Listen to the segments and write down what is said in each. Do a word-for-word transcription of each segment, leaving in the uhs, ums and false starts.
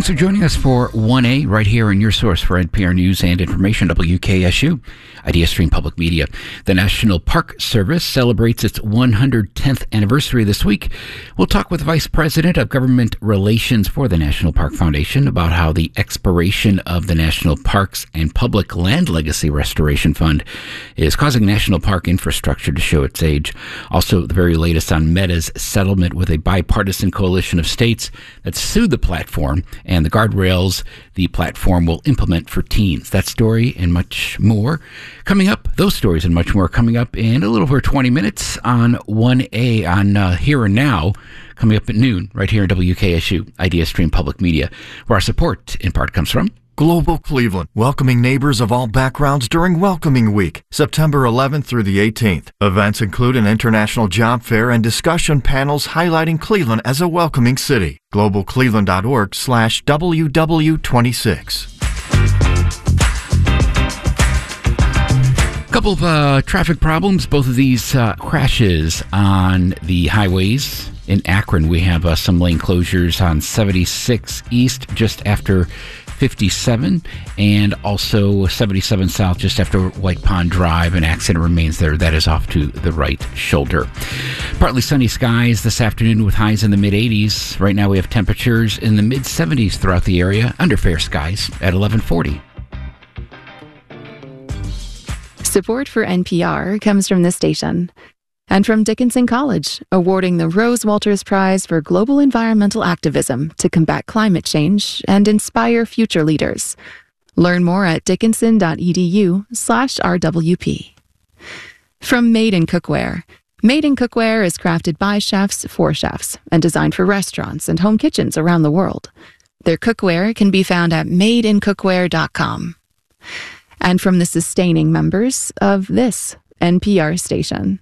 Thanks for joining us for one A right here in your source for N P R News and Information, W K S U, IdeaStream Public Media. The National Park Service celebrates its one hundred tenth anniversary this week. We'll talk with Vice President of Government Relations for the National Park Foundation about how the expiration of the National Parks and Public Land Legacy Restoration Fund is causing national park infrastructure to show its age. Also, the very latest on Meta's settlement with a bipartisan coalition of states that sued the platform and the guardrails the platform will implement for teens. That story and much more coming up. Those stories and much more coming up in a little over twenty minutes on one A on uh, Here and Now, coming up at noon right here in W K S U, IdeaStream Public Media, where our support in part comes from Global Cleveland, welcoming neighbors of all backgrounds during Welcoming Week, September eleventh through the eighteenth. Events include an international job fair and discussion panels highlighting Cleveland as a welcoming city. global cleveland dot org slash W W twenty-six. Couple of uh, traffic problems, both of these uh, crashes on the highways. In Akron, we have uh, some lane closures on seventy-six East just after fifty-seven, and also seventy-seven South just after White Pond Drive. An accident remains there. That is off to the right shoulder. Partly sunny skies this afternoon with highs in the mid eighties. Right now we have temperatures in the mid seventies throughout the area, under fair skies at eleven forty. Support for N P R comes from this station and from Dickinson College, awarding the Rose Walters Prize for Global Environmental Activism to combat climate change and inspire future leaders. Learn more at dickinson dot e d u slash R W P. From Made in Cookware. Made in Cookware is crafted by chefs for chefs and designed for restaurants and home kitchens around the world. Their cookware can be found at made in cookware dot com. And from the sustaining members of this N P R station.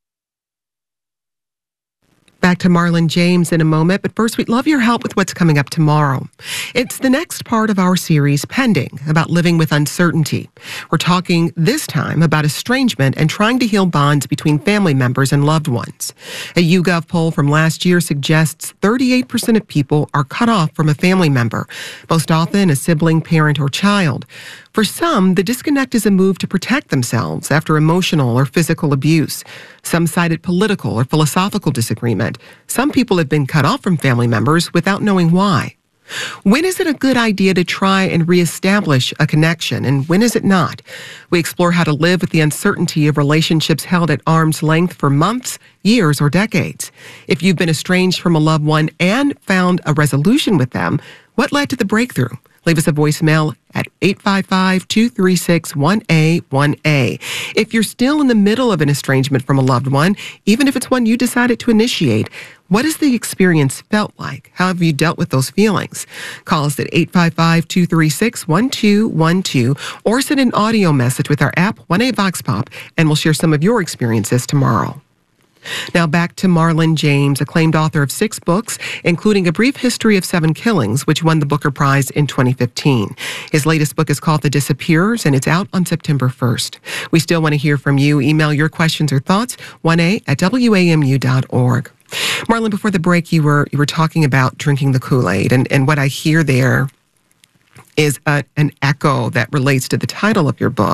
Back to Marlon James in a moment, but first we'd love your help with what's coming up tomorrow. It's the next part of our series, Pending, about living with uncertainty. We're talking this time about estrangement and trying to heal bonds between family members and loved ones. A YouGov poll from last year suggests thirty-eight percent of people are cut off from a family member, most often a sibling, parent, or child. For some, the disconnect is a move to protect themselves after emotional or physical abuse. Some cited political or philosophical disagreement. Some people have been cut off from family members without knowing why. When is it a good idea to try and reestablish a connection, and when is it not? We explore how to live with the uncertainty of relationships held at arm's length for months, years, or decades. If you've been estranged from a loved one and found a resolution with them, what led to the breakthrough? Leave us a voicemail at eight five five, two three six, one A one A. If you're still in the middle of an estrangement from a loved one, even if it's one you decided to initiate, what has the experience felt like? How have you dealt with those feelings? Call us at eight five five, two three six, one two one two or send an audio message with our app, one A Vox Pop, and we'll share some of your experiences tomorrow. Now back to Marlon James, acclaimed author of six books, including A Brief History of Seven Killings, which won the Booker Prize in twenty fifteen. His latest book is called The Disappearers, and it's out on September first. We still want to hear from you. Email your questions or thoughts, one A at W A M U dot org. Marlon, before the break, you were you were talking about drinking the Kool-Aid, and, and what I hear there is a, an echo that relates to the title of your book.